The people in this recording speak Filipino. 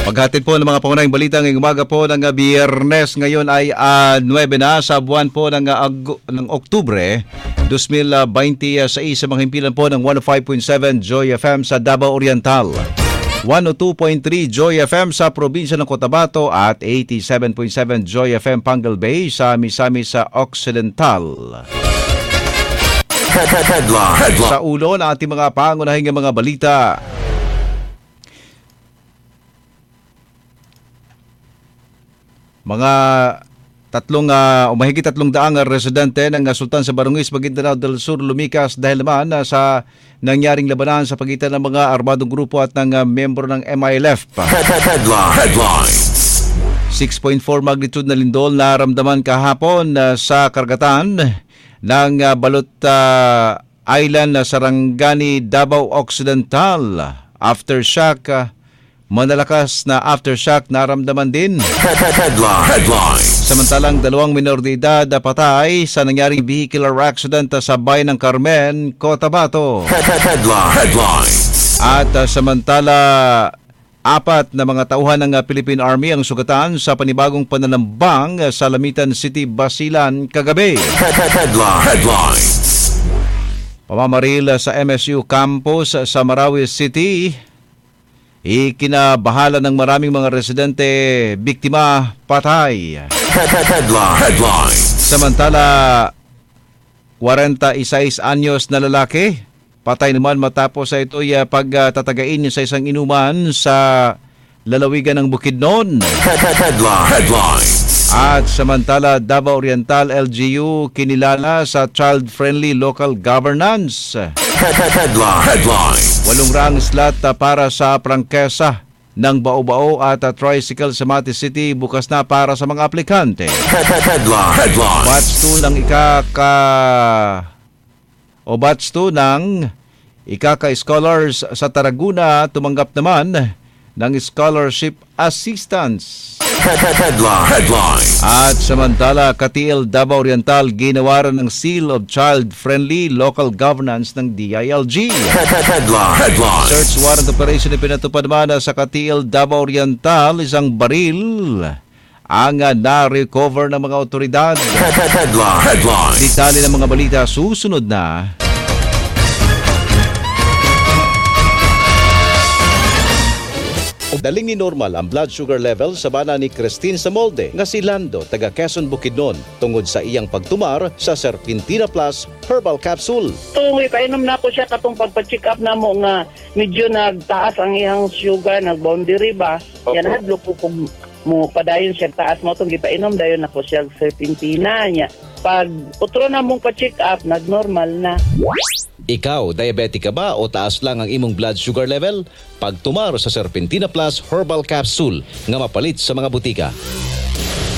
Paghatid po ng mga pangunahing balita ngayong umaga po ng Biyernes, ngayon ay 9 na sa buwan po ng Oktubre 2020 sa isa mga himpilan po ng 105.7 Joy FM sa Davao Oriental, 102.3 Joy FM sa probinsya ng Cotabato at 87.7 Joy FM Pangal Bay sa Misamis sa Occidental. Sa ulo ng ating mga pangunahing mga balita, mga mahigit 300 residente ng Sultan sa Barangay Maguindanao del Sur lumikas dahil naman sa nangyaring labanan sa pagitan ng mga armadong grupo at ng miyembro ng MILF. Headlines. 6.4 magnitude na lindol na naramdaman kahapon sa karagatan ng Balot Island, Sarangani, Davao Occidental. Aftershock, manalakas na aftershock naramdaman din. Headlines. Samantalang 2 minor de edad patay sa nangyaring vehicular accident sa bayan ng Carmen, Cotabato. Headlines. At samantala 4 na mga tauhan ng Philippine Army ang sugatan sa panibagong pananambang sa Lamitan City, Basilan kagabi. Headlines. Pamamaril sa MSU campus sa Marawi City, ikinabahala ng maraming mga residente, biktima, patay. Headlines. Samantala, 46 anyos na lalaki, patay naman matapos sa ito pagtatagain sa isang inuman sa lalawigan ng Bukidnon. Headlines. At samantala, Davao Oriental LGU kinilala sa child-friendly local governance. Headlines. 8 rang slot para sa prangkesa ng bao-bao at tricycle sa Mati City bukas na para sa mga aplikante. Headlines. Batch 2 ng Ikaka Scholars sa Tarragona tumanggap naman ng scholarship assistance. Headlines. At samantala, Katiil Davao Oriental ginawaran ng Seal of Child-Friendly Local Governance ng DILG. Headlines. Search warrant operation na pinatupad naman sa Katiil Davao Oriental, isang baril ang na-recover ng mga otoridad. Headlines. Detalye ng mga balita susunod na. Daling ni normal ang blood sugar level sa bana ni Christine Samolde nga si Lando taga Quezon Bukidnon tungod sa iyang pagtumar sa Serpentina Plus Herbal Capsule. Tungoy painom na ko siya katong pagpa-check up na mo nga medyo nagtaas ang iyang sugar, nag-boundary ba? Yan hadlo ko kung mo padayon siya taas mo itong gipainom dayon ako siya Serpentina niya. Pag utro na mong pa-check up, nag-normal na. Ikaw, diabetic ka ba o taas lang ang imong blood sugar level? Pagtumar sa Serpentina Plus Herbal Capsule nga mapalit sa mga butika.